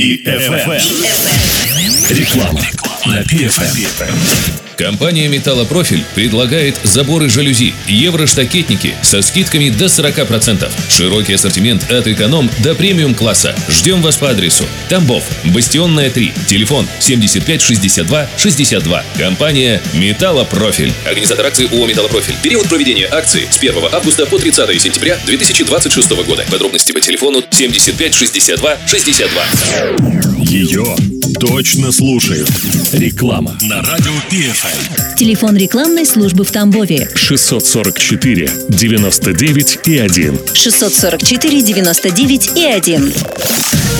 и FM. Реклама на PFM. Компания «Металлопрофиль» предлагает заборы жалюзи, евроштакетники со скидками до 40%. Широкий ассортимент от эконом до премиум-класса. Ждем вас по адресу: Тамбов, Бастионная 3, телефон 75 62 62. Компания «Металлопрофиль». Организатор акции ООО «Металлопрофиль». Период проведения акции с 1 августа по 30 сентября 2026 года. Подробности по телефону 75 62 62. Ее точно слушают. Реклама на радио PFM. Телефон рекламной службы в Тамбове 644 99 и 1. 644 99 и 1.